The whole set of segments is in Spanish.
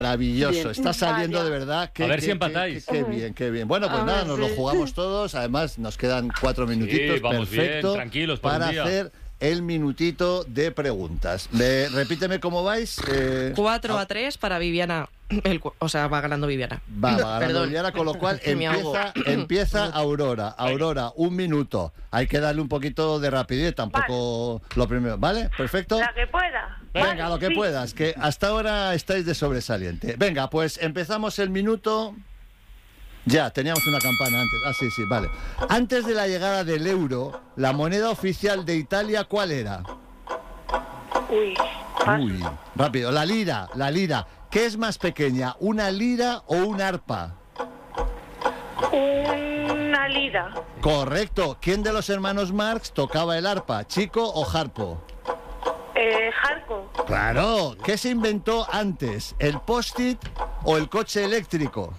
Maravilloso, Bien. está saliendo Vaya. de verdad. A ver si empatáis. Qué bien, qué bien. Bueno, pues A nada, ver, nos lo sí. jugamos todos. Además, nos quedan 4 minutitos. Sí, vamos perfecto. bien, tranquilos por para un día. hacer el minutito de preguntas. Repíteme cómo vais. 4-3 para Viviana. O sea, va ganando Viviana. Va ganando Perdón. Viviana, con lo cual Que me ahogo. empieza Aurora. Aurora, 1 minuto. Hay que darle un poquito de rapidez, tampoco lo primero. ¿Vale? Perfecto. La que pueda. Venga, Vale, lo que sí. puedas, que hasta ahora estáis de sobresaliente. Venga, pues empezamos el minuto. Ya, teníamos una campana antes. Ah, sí, vale. Antes de la llegada del euro, la moneda oficial de Italia, ¿cuál era? Uy, paso. Uy, rápido. La lira. ¿Qué es más pequeña, una lira o un arpa? Una lira. Correcto. ¿Quién de los hermanos Marx tocaba el arpa, Chico o Harpo? Jarco. Claro. ¿Qué se inventó antes, el post-it o el coche eléctrico?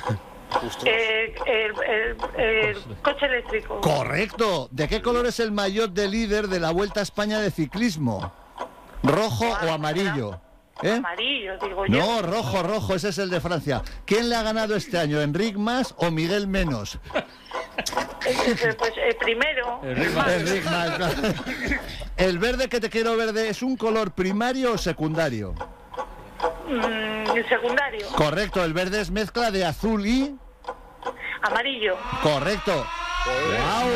El coche eléctrico. Correcto. ¿De qué color es el maillot de líder de la Vuelta a España de ciclismo? ¿Rojo o amarillo? Amarillo, digo yo. No, rojo, ese es el de Francia. ¿Quién le ha ganado este año, Enric Mas o Miguel Menos? Pues primero. Enric Mas, claro. ¿El verde que te quiero verde es un color primario o secundario? Secundario. Correcto, el verde es mezcla de azul y... Amarillo. Correcto. ¡Wow!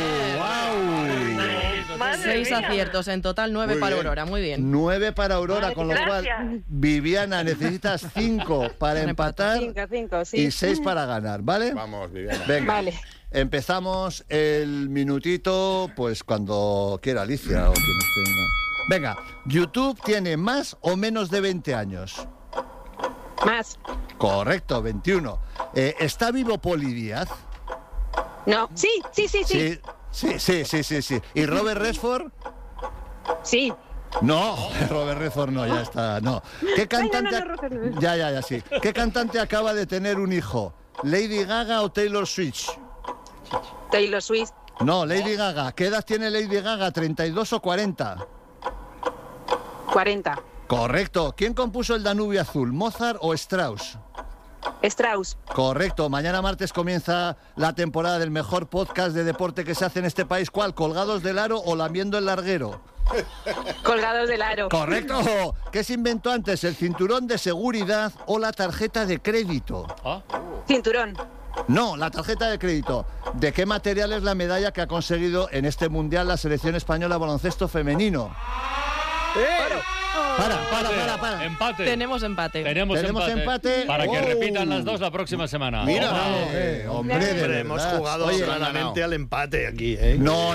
Madre 6 mía. aciertos, en total 9 Muy para bien. Aurora, muy bien. 9 para Aurora, Vale, con lo gracias. cual, Viviana, necesitas 5 para empatar 5, sí. y 6 para ganar, ¿vale? Vamos, Viviana. Venga, Vale. empezamos el minutito, pues cuando quiera Alicia o quien esté en Venga, ¿YouTube tiene más o menos de 20 años? Más. Correcto, 21. ¿Está vivo Poli Díaz? No. Sí. Sí. ¿Y Robert Redford? Sí. No, Robert Redford no, ya está, no. ¿Qué cantante? no, Robert no. Ya, sí. ¿Qué cantante acaba de tener un hijo? ¿Lady Gaga o Taylor Swift? Taylor Swift. No, Lady Gaga. ¿Qué edad tiene Lady Gaga? ¿32 o 40? 40. Correcto. ¿Quién compuso el Danubio Azul? ¿Mozart o Strauss? Strauss. Correcto. Mañana martes comienza la temporada del mejor podcast de deporte que se hace en este país. ¿Cuál? ¿Colgados del aro o lamiendo el larguero? Colgados del aro. Correcto. ¿Qué se inventó antes? ¿El cinturón de seguridad o la tarjeta de crédito? Cinturón. No, la tarjeta de crédito. ¿De qué material es la medalla que ha conseguido en este mundial la selección española de baloncesto femenino? Para. Empate. Tenemos empate. Tenemos empate. Para que repitan las dos la próxima semana. Mira. Hombre, de Hombre, verdad. hemos jugado Oye, claramente al empate aquí, ¿eh? No.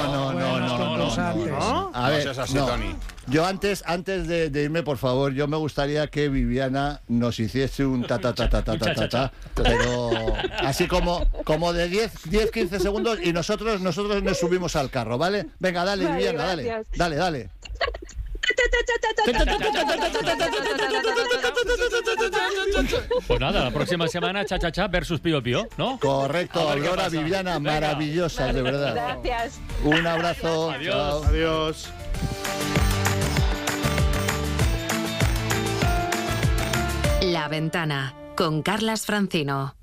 ¿No? A ver, No seas así, no. Tony. Yo antes de irme, por favor, yo me gustaría que Viviana nos hiciese un ta, pero así como de 10-15 segundos y nosotros nos subimos al carro, ¿vale? Venga, dale, Vale, Viviana, gracias. dale. Pues nada, la próxima semana cha versus Pío Pío, ¿no? Correcto, A ver qué Aurora, pasa. Viviana, Venga. maravillosas, de verdad. Gracias. Un abrazo. Adiós. Chao. Adiós. La Ventana con Carlas Francino.